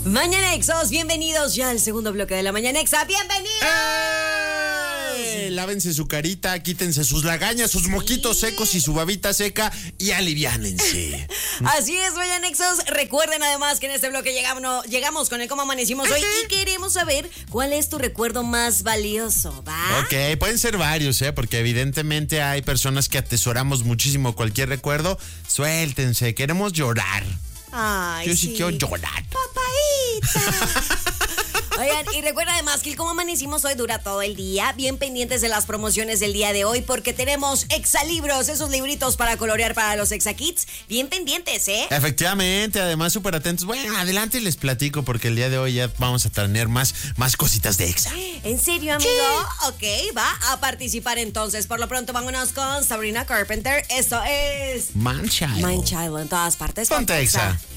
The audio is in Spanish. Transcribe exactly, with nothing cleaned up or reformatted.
Mañanexos, bienvenidos ya al segundo bloque de la Mañanexa. ¡Bienvenidos! ¡Eh! Lávense su carita, quítense sus lagañas, sus moquitos sí. secos y su babita seca y aliviánense. Así es, Mañanexos. Recuerden además que en este bloque llegamos, no, llegamos con el cómo amanecimos hoy y queremos saber cuál es tu recuerdo más valioso, ¿va? Ok, pueden ser varios, ¿eh? Porque evidentemente hay personas que atesoramos muchísimo cualquier recuerdo. Suéltense, queremos llorar. Ay, Yo sí, sí quiero llorar. Papaíta. Oigan, y recuerda además que el Cómo Amanecimos hoy dura todo el día. Bien pendientes de las promociones del día de hoy porque tenemos exalibros, esos libritos para colorear para los exakits. Bien pendientes, ¿eh? Efectivamente, además súper atentos. Bueno, adelante les platico porque el día de hoy ya vamos a tener más, más cositas de exa. ¿En serio, amigo? Sí. Ok, va a participar entonces. Por lo pronto, vámonos con Sabrina Carpenter. Esto es... Man Child. Man Child en todas partes. Ponte exa.